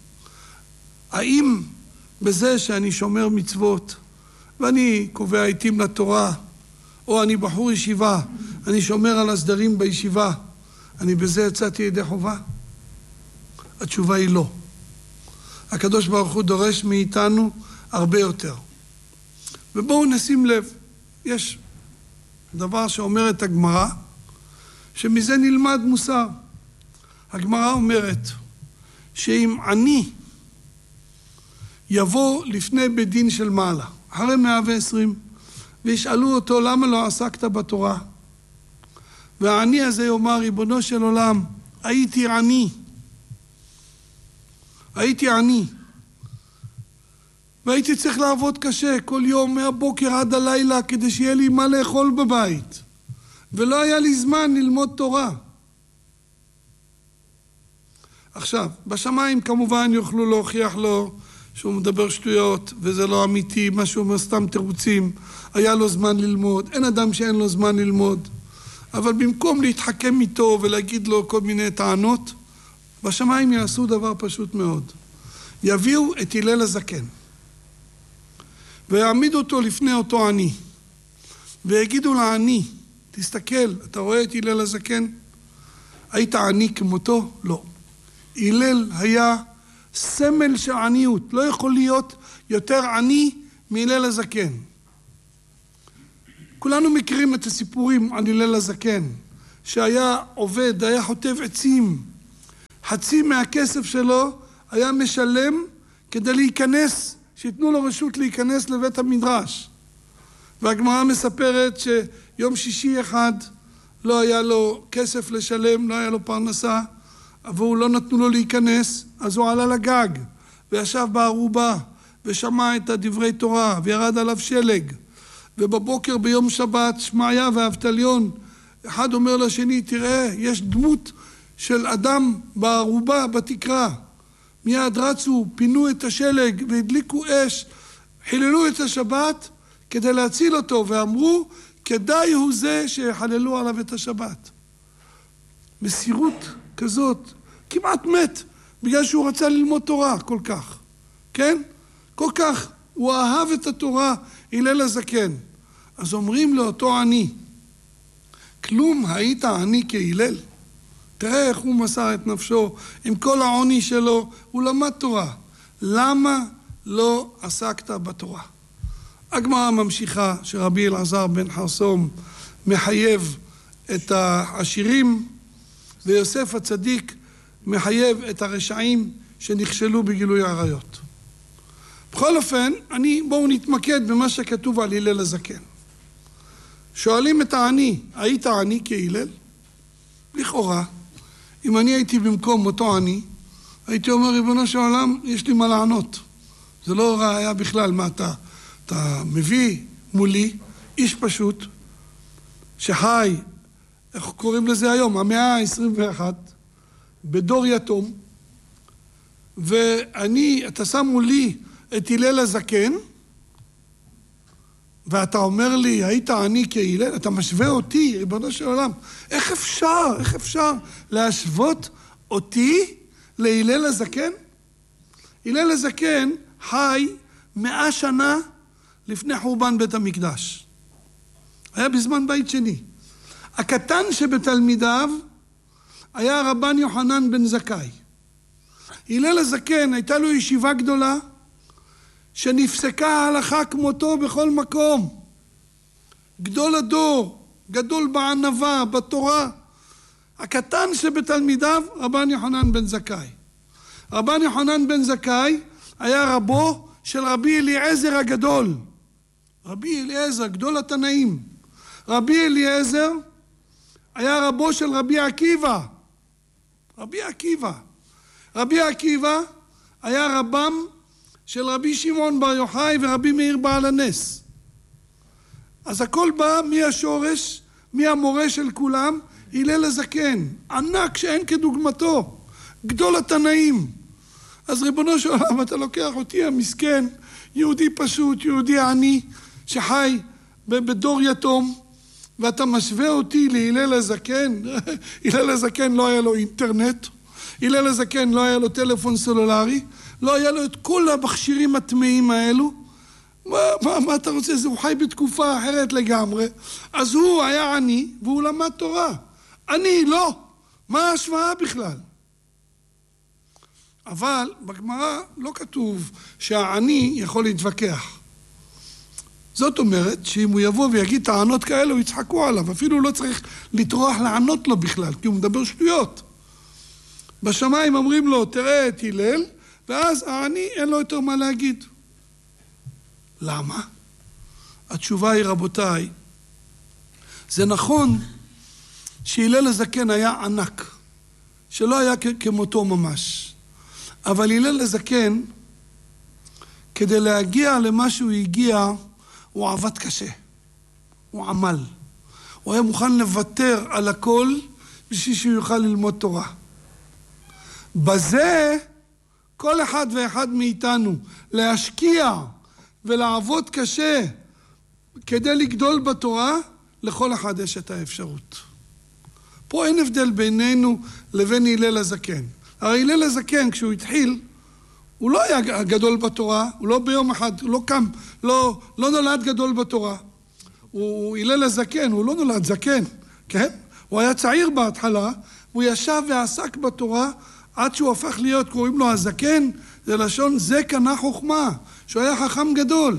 Speaker 2: האם בזה שאני שומר מצוות, ואני קובע עיתים לתורה, או אני בחור ישיבה, אני שומר על הסדרים בישיבה, אני בזה יצאתי ידי חובה? התשובה היא לא. הקדוש ברוך הוא דורש מאיתנו הרבה יותר. ובואו נשים לב, יש דבר שאומרת הגמרא, שמזה נלמד מוסר. הגמרא אומרת שאם אני יבוא לפני בית דין של מעלה, אחרי מאה ועשרים, וישאלו אותו למה לא עסקת בתורה, והעני הזה יאמר, ריבונו של עולם, הייתי עני, הייתי עני, והייתי צריך לעבוד קשה כל יום מהבוקר עד הלילה כדי שיהיה לי מה לאכול בבית, ולא היה לי זמן ללמוד תורה. עכשיו, בשמיים כמובן יוכלו להוכיח לו שהוא מדבר שטויות וזה לא אמיתי, מה שהוא אומר סתם תירוצים, היה לו זמן ללמוד, אין אדם שאין לו זמן ללמוד. אבל במקום להתחכם איתו ולהגיד לו כל מיני טענות, בשמיים יעשו דבר פשוט מאוד. יביאו את הלל הזקן ויעמידו אותו לפני אותו עני ויגידו לעני, תסתכל, אתה רואה את הלל הזקן? היית עני כמותו? לא. הלל היה סמל של עניות, לא יכול להיות יותר עני מהלל הזקן. כולנו מכירים את הסיפורים על הלל הזקן, שהיה עובד, היה חוטב עצים. חצי מהכסף שלו היה משלם כדי להיכנס, שיתנו לו רשות להיכנס לבית המדרש. והגמרא מספרת שיום שישי אחד לא היה לו כסף לשלם, לא היה לו פרנסה, והוא לא נתנו לו להיכנס, אז הוא עלה לגג וישב בערובה ושמע את הדברי תורה וירד עליו שלג. ובבוקר ביום שבת שמעיה ואבטליון, אחד אומר לשני, תראה, יש דמות של אדם בערובה בתקרה. מיד רצו, פינו את השלג והדליקו אש, חיללו את השבת כדי להציל אותו, ואמרו, כדאי הוא זה שחללו עליו את השבת. מסירות כזאת, כמעט מת, בגלל שהוא רצה ללמוד תורה כל כך. כן? כל כך, הוא אהב את התורה, הלל הזקן. אז אומרים לאותו עני, כלום היית עני כהלל? תראה איך הוא מסר את נפשו, עם כל העוני שלו, הוא למד תורה. למה לא עסקת בתורה? הגמרא ממשיכה שרבי אלעזר בן חרסום מחייב את העשירים, ויוסף הצדיק מחייב את הרשעים שנכשלו בגילוי עריות. בכל אופן, אני, בואו נתמקד במה שכתוב על הלל הזקן. שואלים את העני, היית עני כהלל? לכאורה, אם אני הייתי במקום אותו עני, הייתי אומר, ריבונו של עולם, יש לי מה לענות. זה לא ראיה בכלל מה אתה, אתה מביא מולי, איש פשוט, שחי, איך קוראים לזה היום, המאה ה-עשרים ואחת, בדור יתום, ואני, אתה שם מולי את הלל הזקן, ואתה אומר לי, היית עני כהלל, אתה משווה אותי, ריבונו של עולם. איך אפשר, איך אפשר להשוות אותי להלל הזקן? הלל הזקן חי מאה שנה לפני חורבן בית המקדש. היה בזמן בית שני. הקטן שבתלמידיו היה רבן יוחנן בן זכאי. הלל הזקן הייתה לו ישיבה גדולה, שנפסקה ההלכה כמותו בכל מקום. גדול הדור, גדול בענווה, בתורה. הקטן שבתלמידיו, רבן יוחנן בן זכאי. רבן יוחנן בן זכאי היה רבו של רבי אליעזר הגדול. רבי אליעזר, גדול התנאים. רבי אליעזר היה רבו של רבי עקיבא. רבי עקיבא. רבי עקיבא היה רבם של רבי שמעון בר יוחאי ורבי מאיר בעל הנס. אז הכל בא מהשורש, מהמורה של כולם, הלל הזקן, ענק שאין כדוגמתו, גדול התנאים. אז ריבונו של עולם, אתה לוקח אותי המסכן, יהודי פשוט, יהודי עני, שחי בדור יתום, ואתה משווה אותי להלל הזקן. הלל הזקן לא היה לו אינטרנט, הלל הזקן לא היה לו טלפון סלולרי, לא היה לו את כל המכשירים הטמאים האלו. מה, מה, מה אתה רוצה? הוא חי בתקופה אחרת לגמרי. אז הוא היה עני והוא למד תורה. אני לא. מה ההשוואה בכלל? אבל בגמרא לא כתוב שהעני יכול להתווכח. זאת אומרת שאם הוא יבוא ויגיד טענות כאלו, יצחקו עליו. אפילו לא צריך לטרוח לענות לו בכלל, כי הוא מדבר שטויות. בשמיים אומרים לו, תראה את הלל, ואז העני אין לו יותר מה להגיד. למה? התשובה היא, רבותיי, זה נכון שהלל הזקן היה ענק, שלא היה כמותו ממש. אבל הלל הזקן, כדי להגיע למה שהוא הגיע, הוא עבד קשה. הוא עמל. הוא היה מוכן לוותר על הכל בשביל שהוא יוכל ללמוד תורה. בזה כל אחד ואחד מאיתנו להשקיע ולעבוד קשה כדי לגדול בתורה, לכל אחד יש את האפשרות. פה אין הבדל בינינו לבין הלל הזקן. הרי הלל הזקן כשהוא התחיל, הוא לא היה גדול בתורה, הוא לא ביום אחד, הוא לא קם, לא, לא נולד גדול בתורה. הוא הלל הזקן, הוא לא נולד זקן, כן? הוא היה צעיר בהתחלה, הוא ישב ועסק בתורה, עד שהוא הפך להיות, קוראים לו הזקן, זה לשון זה קנה חוכמה, שהוא היה חכם גדול.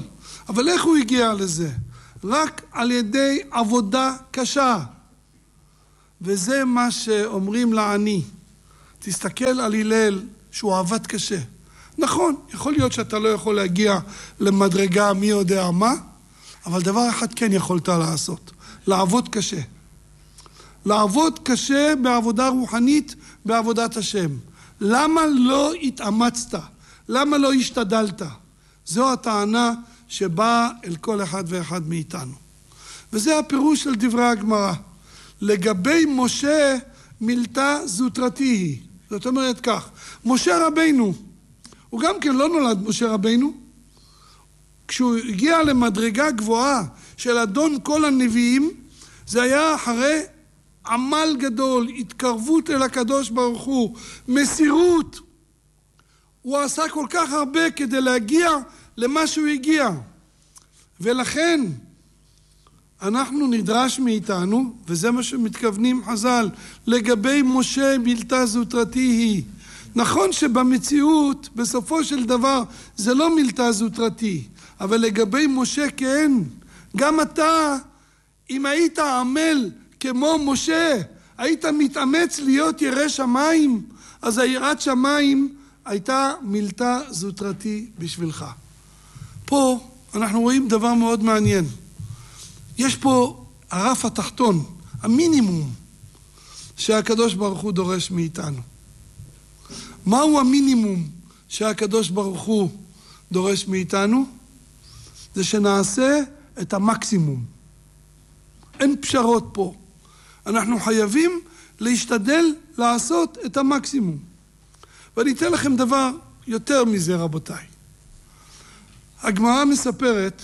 Speaker 2: אבל איך הוא הגיע לזה? רק על ידי עבודה קשה. וזה מה שאומרים לעני. תסתכל על הלל שהוא עבד קשה. נכון, יכול להיות שאתה לא יכול להגיע למדרגה מי יודע מה, אבל דבר אחד כן יכולת לעשות, לעבוד קשה. לעבוד קשה בעבודה רוחנית, בעבודת השם. למה לא התאמצת? למה לא השתדלת? זו הטענה שבאה אל כל אחד ואחד מאיתנו. וזה הפירוש של דברי הגמרא. לגבי משה מילתא זוטרתי היא. זאת אומרת כך, משה רבינו, הוא גם כן לא נולד משה רבינו. כשהוא הגיע למדרגה גבוהה של אדון כל הנביאים, זה היה אחרי עמל גדול, התקרבות אל הקדוש ברוך הוא, מסירות. הוא עשה כל כך הרבה כדי להגיע למה שהוא הגיע. ולכן אנחנו נדרש מאיתנו, וזה מה שמתכוונים חז"ל, לגבי משה מילתא זוטרתי היא. נכון שבמציאות, בסופו של דבר, זה לא מילתא זוטרתי, אבל לגבי משה כן. גם אתה, אם היית עמל כמו משה, היית מתאמץ להיות ירא שמיים, אז היראת שמיים הייתה מילתא זוטרתי בשבילך. פה אנחנו רואים דבר מאוד מעניין. יש פה הרף התחתון, המינימום שהקדוש ברוך הוא דורש מאיתנו. מהו המינימום שהקדוש ברוך הוא דורש מאיתנו? זה שנעשה את המקסימום. אין פשרות פה. אנחנו חייבים להשתדל לעשות את המקסימום. ואני אתן לכם דבר יותר מזה, רבותיי. הגמרא מספרת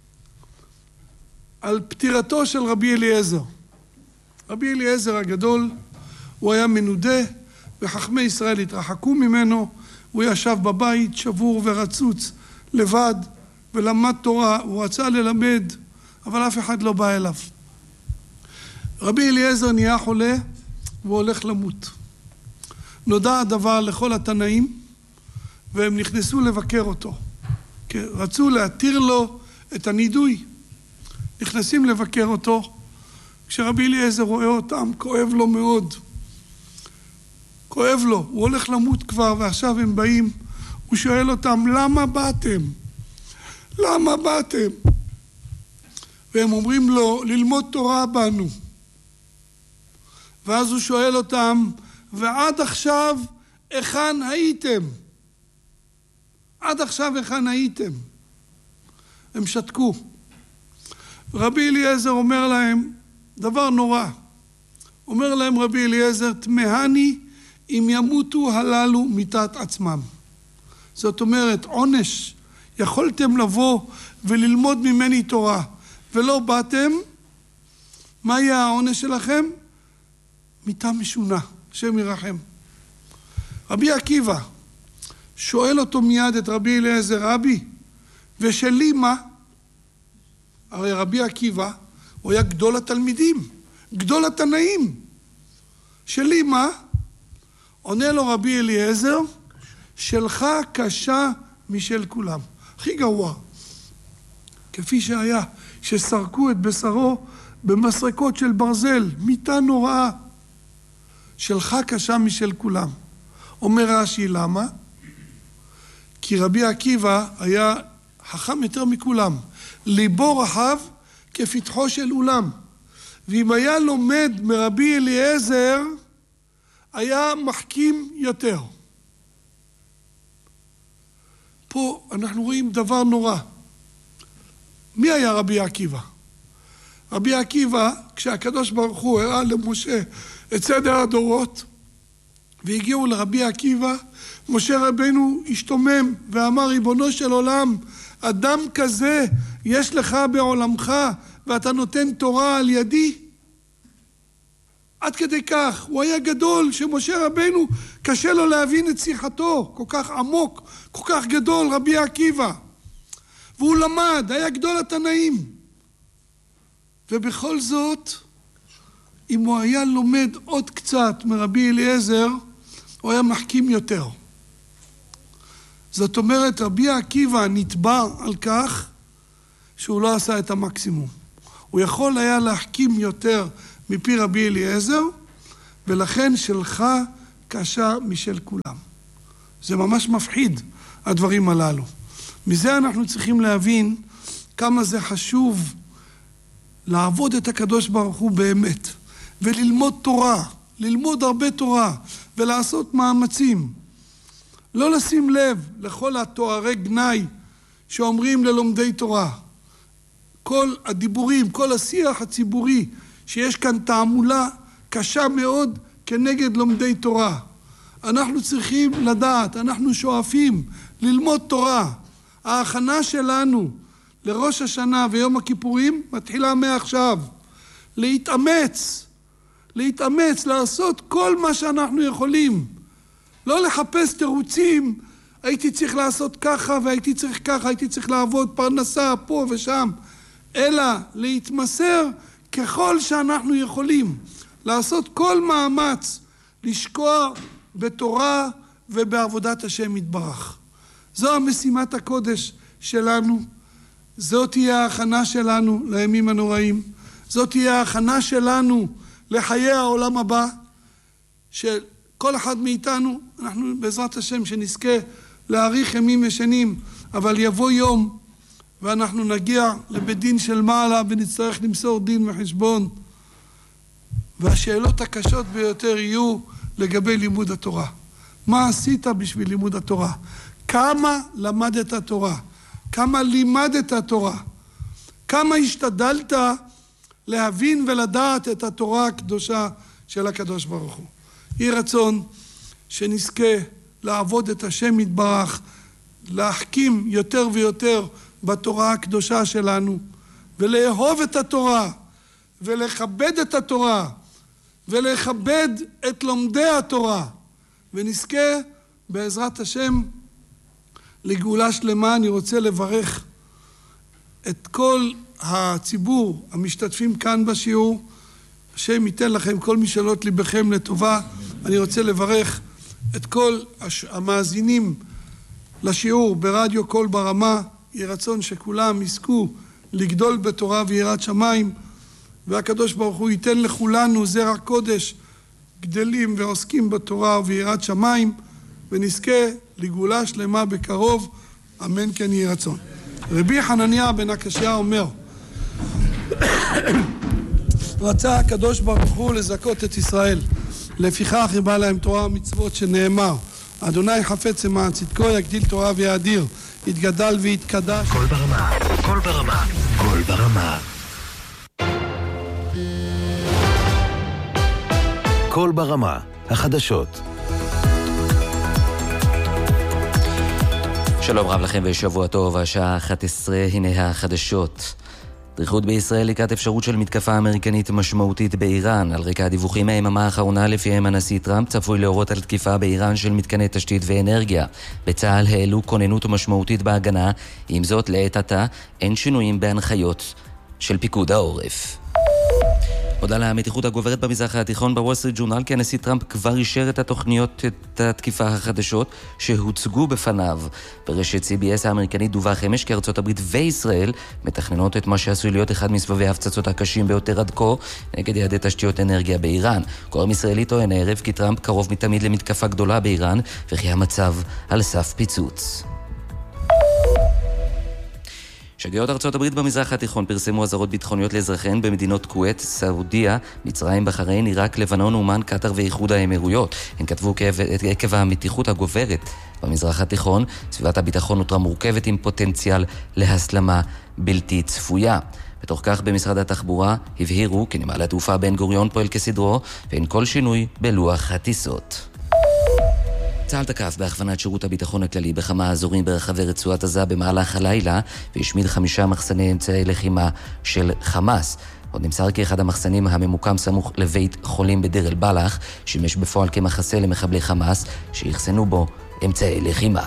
Speaker 2: על פטירתו של רבי אליעזר. רבי אליעזר הגדול, הוא היה מנודה, וחכמי ישראל התרחקו ממנו, הוא ישב בבית שבור ורצוץ, לבד, ולמד תורה, הוא רצה ללמד, אבל אף אחד לא בא אליו. רבי אליעזר נהיה חולה, והוא הולך למות. נודע הדבר לכל התנאים, והם נכנסו לבקר אותו. רצו להתיר לו את הנידוי. נכנסים לבקר אותו, כשרבי אליעזר רואה אותם, כואב לו מאוד. כואב לו, הוא הולך למות כבר, ועכשיו הם באים, הוא שואל אותם, למה באתם? למה באתם? והם אומרים לו, ללמוד תורה באנו. ואז הוא שואל אותם, ועד עכשיו, היכן הייתם? עד עכשיו היכן הייתם? הם שתקו. רבי אליעזר אומר להם, דבר נורא. אומר להם רבי אליעזר, תמהני אם ימותו הללו מיתת עצמם. זאת אומרת, עונש, יכולתם לבוא וללמוד ממני תורה, ולא באתם, מה יהיה העונש שלכם? מיתה משונה, השם ירחם. רבי עקיבא שואל אותו מיד את רבי אליעזר, רבי, ושלי מה? הרי רבי עקיבא הוא היה גדול התלמידים, גדול התנאים. שלי מה? עונה לו רבי אליעזר, שלך קשה משל כולם. הכי גרוע. כפי שהיה, שסרקו את בשרו במסרקות של ברזל, מיטה נוראה. שלך קשה משל כולם. אומר רש"י, למה? כי רבי עקיבא היה חכם יותר מכולם. ליבו רחב כפתחו של אולם. ואם היה לומד מרבי אליעזר, היה מחכים יותר. פה אנחנו רואים דבר נורא. מי היה רבי עקיבא? רבי עקיבא, כשהקדוש ברוך הוא הראה למשה את סדר הדורות, והגיעו לרבי עקיבא, משה רבנו השתומם ואמר, ריבונו של עולם, אדם כזה יש לך בעולמך, ואתה נותן תורה על ידי? עד כדי כך, הוא היה גדול, שמשה רבנו קשה לו להבין את שיחתו, כל כך עמוק, כל כך גדול, רבי עקיבא. והוא למד, היה גדול התנאים. ובכל זאת, אם הוא היה לומד עוד קצת מרבי אליעזר, הוא היה מחכים יותר. זאת אומרת, רבי עקיבא נתבע על כך שהוא לא עשה את המקסימום. הוא יכול היה להחכים יותר מפי רבי אליעזר, ולכן שלך קשה משל כולם. זה ממש מפחיד, הדברים הללו. מזה אנחנו צריכים להבין כמה זה חשוב לעבוד את הקדוש ברוך הוא באמת, וללמוד תורה, ללמוד הרבה תורה, ולעשות מאמצים. לא לשים לב לכל התוארי גנאי שאומרים ללומדי תורה. כל הדיבורים, כל השיח הציבורי, שיש כאן תעמולה קשה מאוד כנגד לומדי תורה. אנחנו צריכים לדעת, אנחנו שואפים ללמוד תורה. ההכנה שלנו לראש השנה ויום הכיפורים מתחילה מעכשיו. להתאמץ, להתאמץ, לעשות כל מה שאנחנו יכולים. לא לחפש תירוצים, הייתי צריך לעשות ככה והייתי צריך ככה, הייתי צריך לעבוד פרנסה פה ושם. אלא להתמסר ככל שאנחנו יכולים. לעשות כל מאמץ, לשקוע בתורה ובעבודת השם יתברך. זו המשימת הקודש שלנו. זאת תהיה ההכנה שלנו לימים הנוראים. זאת תהיה ההכנה שלנו לחיי העולם הבא. שכל אחד מאיתנו, אנחנו בעזרת השם שנזכה להאריך ימים ושנים, אבל יבוא יום ואנחנו נגיע לבית דין של מעלה ונצטרך למסור דין וחשבון. והשאלות הקשות ביותר יהיו לגבי לימוד התורה. מה עשית בשביל לימוד התורה? כמה למדת תורה? כמה לימדת תורה? כמה השתדלת להבין ולדעת את התורה הקדושה של הקדוש ברוך הוא? יהי רצון שנזכה לעבוד את השם יתברך, להחכים יותר ויותר בתורה הקדושה שלנו, ולאהוב את התורה, ולכבד את התורה, ולכבד את לומדי התורה, ונזכה בעזרת השם לגאולה שלמה. אני רוצה לברך את כל הציבור המשתתפים כאן בשיעור. השם ייתן לכם כל משאלות ליבכם לטובה. אני רוצה לברך את כל המאזינים לשיעור ברדיו קול ברמה. יהי רצון שכולם יזכו לגדול בתורה ויראת שמיים, והקדוש ברוך הוא ייתן לכולנו זרע קודש, גדלים ועוסקים בתורה ויראת שמיים, ונזכה לגאולה שלמה בקרוב, אמן כן יהי רצון. רבי חנניה בן הקשיא אומר, רצה הקדוש ברוך הוא לזכות את ישראל, לפיכך ירבה להם תורה ומצוות, שנאמר, אדוני חפץ למען צדקו, יגדיל תורה ויאדיר, יתגדל ויתקדש.
Speaker 3: קול ברמה, קול ברמה, קול ברמה. קול ברמה, החדשות.
Speaker 4: שלום רב לכם ושבוע טוב, השעה אחת עשרה, הנה החדשות. דריכות בישראל לקראת אפשרות של מתקפה אמריקנית משמעותית באיראן. על רקע הדיווחים מהיממה האחרונה לפיהם הנשיא טראמפ צפוי להורות על תקיפה באיראן של מתקני תשתית ואנרגיה. בצה"ל העלו כוננות משמעותית בהגנה, עם זאת לעת עתה אין שינויים בהנחיות של פיקוד העורף. עוד על המתיחות הגוברת במזרח התיכון, בוול סטריט ג'ורנל כי הנשיא טראמפ כבר אישר את התוכניות את התקיפה החדשות שהוצגו בפניו. ברשת סי בי אס האמריקנית דווח אמש כי ארצות הברית וישראל מתכננות את מה שעשוי להיות אחד מסבבי ההפצצות הקשים ביותר עד כה נגד יעדי תשתיות אנרגיה באיראן. גורם ישראלי טוען הערב כי טראמפ קרוב מתמיד למתקפה גדולה באיראן וכי המצב על סף פיצוץ. שגרירות ארצות הברית במזרח התיכון פרסמו אזהרות ביטחוניות לאזרחיהן במדינות כווית, סעודיה, מצרים, בחריין, עיראק, לבנון, אומן, קטר ואיחוד האמירויות. הן כתבו עקב המתיחות הגוברת במזרח התיכון, סביבת הביטחון נותרה מורכבת עם פוטנציאל להסלמה בלתי צפויה. בתוך כך במשרד התחבורה הבהירו כי נמל התעופה בן גוריון פועל כסדרו ואין כל שינוי בלוח הטיסות. צה"ל תקף בהכוונת שירות הביטחון הכללי בכמה אזורים ברחבי רצועת עזה במהלך הלילה והשמיד חמישה מחסני אמצעי לחימה של חמאס. עוד נמסר כי אחד המחסנים הממוקם סמוך לבית חולים בדיר אל בלח שימש בפועל כמחסה למחבלי חמאס שיחסנו בו אמצעי לחימה.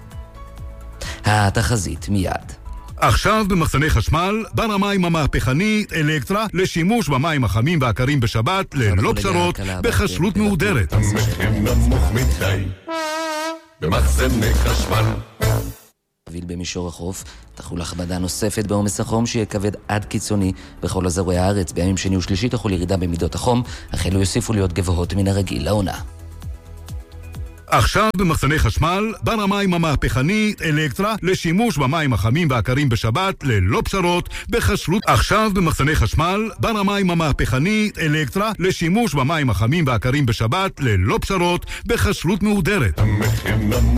Speaker 4: התחזית מיד.
Speaker 5: עכשיו במחסני חשמל, בר המים המהפכני אלקטרה לשימוש במים החמים והקרים בשבת ללא פשרות בחשלות מהודרת.
Speaker 6: המחיר נמוך מדי במחסני חשמל.
Speaker 4: תביל במישור החוף, תחול הכבדה נוספת בעומס החום שיהיה כבד עד קיצוני בכל אזורי הארץ. בימים שני ושלישי תחול ירידה במידות החום, החלו יוסיפו להיות גבוהות מן הרגיל לעונה.
Speaker 5: עכשיו במחסני חשמל, בר המים המהפכני אלקטרה לשימוש במים החמים והקרים בשבת ללא פשרות בחשלות. עכשיו במחסני חשמל, בר המים המהפכני אלקטרה לשימוש במים החמים והקרים בשבת ללא פשרות בחשלות מהודרת.